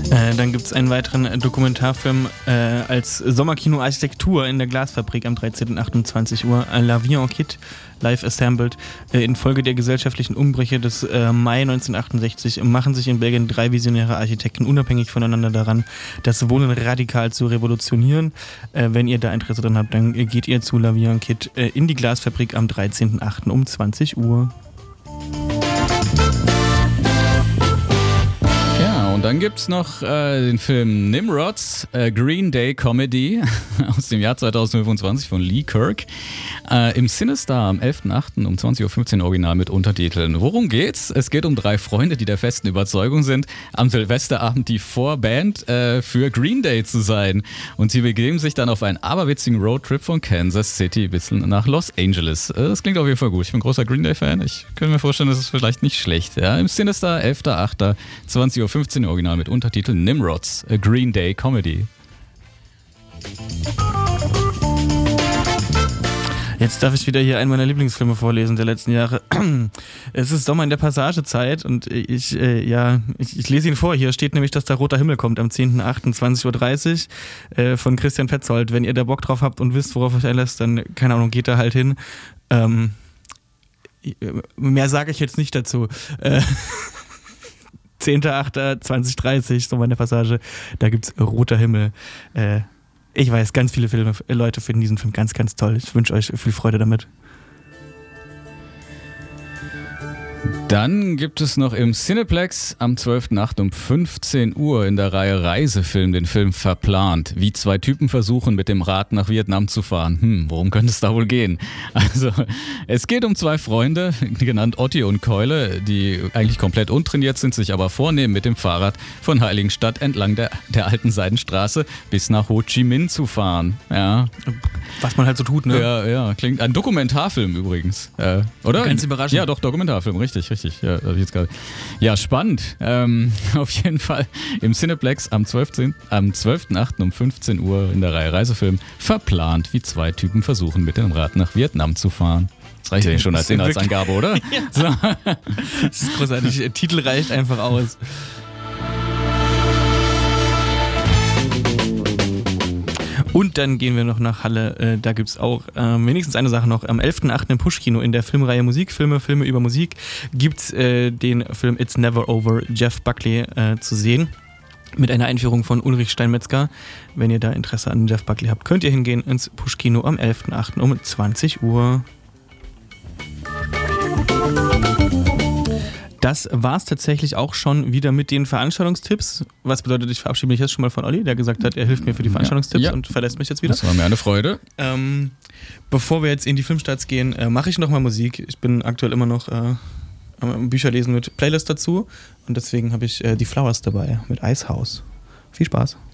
Dann gibt es einen weiteren Dokumentarfilm als Sommerkino-Architektur in der Glasfabrik am 13.08. um 20 Uhr. La Vie en Kit, live assembled. Infolge der gesellschaftlichen Umbrüche des Mai 1968 machen sich in Belgien 3 visionäre Architekten unabhängig voneinander daran, das Wohnen radikal zu revolutionieren. Wenn ihr da Interesse dran habt, dann geht ihr zu La Vie en Kit in die Glasfabrik am 13.08. um 20 Uhr. Und dann gibt es noch den Film Nimrods, Green Day Comedy aus dem Jahr 2025 von Lee Kirk. Im Cinestar am 11.08. um 20.15 Uhr Original mit Untertiteln. Worum geht's? Es geht um 3 Freunde, die der festen Überzeugung sind, am Silvesterabend die Vorband für Green Day zu sein. Und sie begeben sich dann auf einen aberwitzigen Roadtrip von Kansas City bis nach Los Angeles. Das klingt auf jeden Fall gut. Ich bin großer Green Day-Fan. Ich könnte mir vorstellen, das ist vielleicht nicht schlecht. Ja, im Cinestar 11.08. 20.15 Uhr Original mit Untertitel Nimrods, a Green Day Comedy. Jetzt darf ich wieder hier einen meiner Lieblingsfilme vorlesen der letzten Jahre. Es ist Sommer in der Passagezeit und ich lese ihn vor. Hier steht nämlich, dass der Roter Himmel kommt am 10.08.20.30 Uhr von Christian Petzold. Wenn ihr da Bock drauf habt und wisst, worauf euch einlässt, dann, keine Ahnung, geht da halt hin. Mehr sage ich jetzt nicht dazu. 10.08.2030, so meine Passage, da gibt's Roter Himmel. Ich weiß, ganz viele Leute finden diesen Film ganz, ganz toll. Ich wünsche euch viel Freude damit. Dann gibt es noch im Cineplex am 12.08. um 15 Uhr in der Reihe Reisefilm den Film Verplant, wie 2 Typen versuchen, mit dem Rad nach Vietnam zu fahren. Worum könnte es da wohl gehen? Also, es geht um 2 Freunde, genannt Otti und Keule, die eigentlich komplett untrainiert sind, sich aber vornehmen, mit dem Fahrrad von Heiligenstadt entlang der alten Seidenstraße bis nach Ho Chi Minh zu fahren. Ja. Was man halt so tut, ne? Ja, klingt ein Dokumentarfilm übrigens. Oder? Ganz überraschend. Ja, doch, Dokumentarfilm, richtig. Ja, jetzt gerade. Ja, spannend. Auf jeden Fall im Cineplex am 12.08. um 15 Uhr in der Reihe Reisefilm Verplant, wie 2 Typen versuchen, mit dem Rad nach Vietnam zu fahren. Das reicht ja schon als Inhaltsangabe, oder? Ja. So. Das ist großartig. Der Titel reicht einfach aus. Und dann gehen wir noch nach Halle, da gibt es auch wenigstens eine Sache noch. Am 11.08. im Push-Kino in der Filmreihe Musikfilme, Filme über Musik gibt es den Film It's Never Over, Jeff Buckley zu sehen. Mit einer Einführung von Ulrich Steinmetzger. Wenn ihr da Interesse an Jeff Buckley habt, könnt ihr hingehen ins Push-Kino am 11.08. um 20 Uhr. Das war's tatsächlich auch schon wieder mit den Veranstaltungstipps. Was bedeutet, ich verabschiede mich jetzt schon mal von Olli, der gesagt hat, er hilft mir für die Veranstaltungstipps und verlässt mich jetzt wieder. Das war mir eine Freude. Bevor wir jetzt in die Filmstarts gehen, mache ich noch mal Musik. Ich bin aktuell immer noch am Bücherlesen mit Playlist dazu und deswegen habe ich die Flowers dabei mit Icehouse. Viel Spaß.